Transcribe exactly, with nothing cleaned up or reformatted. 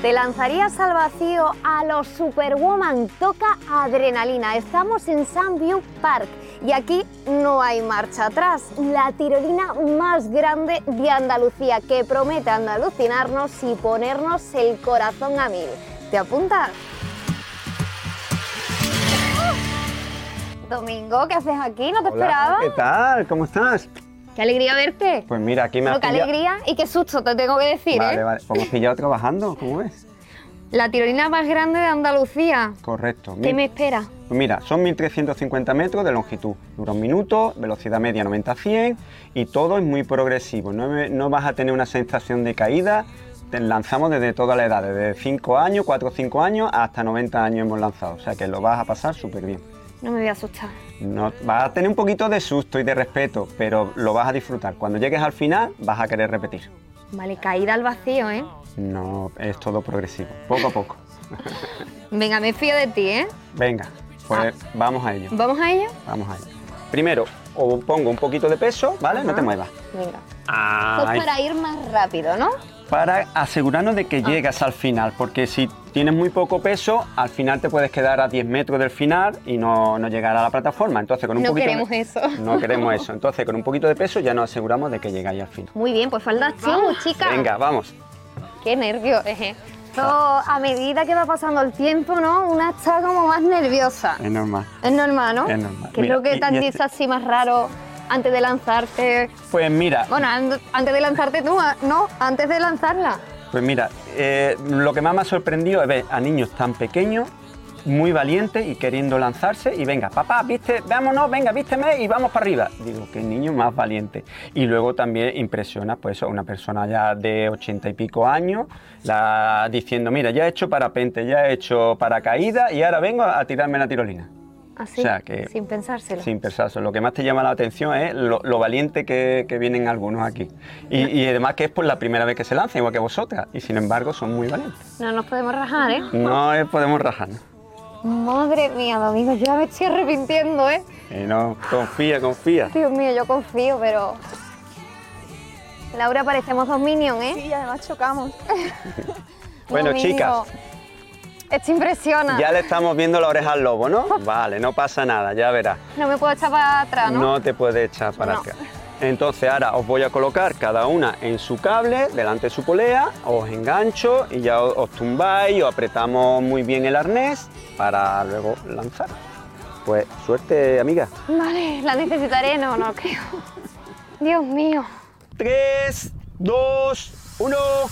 ¿Te lanzarías al vacío a los Superwoman? Toca adrenalina. Estamos en Sunview Park y aquí no hay marcha atrás. La tirolina más grande de Andalucía que promete andalucinarnos y ponernos el corazón a mil. ¿Te apuntas? Domingo, ¿qué haces aquí? ¿No te Hola, esperaba? ¿qué tal? ¿Cómo estás? ¡Qué alegría verte! Pues mira, aquí me Bueno, has qué pillado... alegría y qué susto, te tengo que decir, Vale, ¿eh? vale, pues me has pillado trabajando, ¿cómo ves? La tirolina más grande de Andalucía. Correcto. ¿Qué Mil- me espera? Pues mira, son mil trescientos cincuenta metros de longitud, dura un minuto, velocidad media noventa a cien y todo es muy progresivo, no, me- no vas a tener una sensación de caída. Te lanzamos desde toda la edad, desde cinco años, cuatro o cinco años hasta noventa años hemos lanzado, o sea que lo vas a pasar súper bien. No me voy a asustar. No, vas a tener un poquito de susto y de respeto, pero lo vas a disfrutar. Cuando llegues al final vas a querer repetir. Vale, caída al vacío, ¿eh? No, es todo progresivo, poco a poco. Venga, me fío de ti, ¿eh? Venga, pues vamos a ello, ¿Vamos a ello? vamos a ello. Primero, os pongo un poquito de peso, ¿vale? No Ajá. te muevas. Venga. Ahí. Esto es para ir más rápido, ¿no? Para asegurarnos de que Ah. llegas al final, porque si tienes muy poco peso, al final te puedes quedar a diez metros del final y no, no llegar a la plataforma. Entonces, con un No poquito queremos de... eso. No queremos eso. Entonces, con un poquito de peso ya nos aseguramos de que llegáis al final. Muy bien, pues falda ching, chica. Venga, vamos. Qué nervios, eh. Esto, a medida que va pasando el tiempo, ¿no? Una está como más nerviosa. Es normal. Es normal, ¿no? Es normal. ¿Qué es Mira, lo que y- te han y dicho este- así más raro antes de lanzarte? Pues mira, Bueno, an- antes de lanzarte tú, ah, no, antes de lanzarla. Pues mira, eh, lo que más me ha sorprendido es ver a niños tan pequeños, muy valientes y queriendo lanzarse y venga, papá, viste, vámonos, venga, vísteme y vamos para arriba. Digo, qué niño más valiente. Y luego también impresiona, pues eso, una persona ya de ochenta y pico años, la, diciendo, mira, ya he hecho parapente, ya he hecho paracaídas y ahora vengo a, a tirarme la tirolina. Así, O sea que- sin pensárselo. Sin pensarse, lo que más te llama la atención es lo, lo valiente que, que vienen algunos aquí. Y, y además que es por la primera vez que se lanzan, igual que vosotras, y sin embargo son muy valientes. No nos podemos rajar, ¿eh? No eh, podemos rajarnos. Madre mía, Domingo, yo ya me estoy arrepintiendo, ¿eh? Y no, confía, confía. Dios mío, yo confío, pero... Laura, parecemos dos minions, ¿eh? Sí, y además chocamos. Bueno, Domingo, chicas, esto impresiona. ya le estamos viendo la oreja al lobo, ¿no? Vale, no pasa nada, ya verás. No me puedo echar para atrás, ¿no? No te puedes echar para No. atrás. Entonces ahora os voy a colocar cada una en su cable, delante de su polea, os engancho y ya os, os tumbáis, os apretamos muy bien el arnés para luego lanzar. Pues suerte, amiga. Vale, la necesitaré, no, no creo. Dios mío. Tres, dos, uno.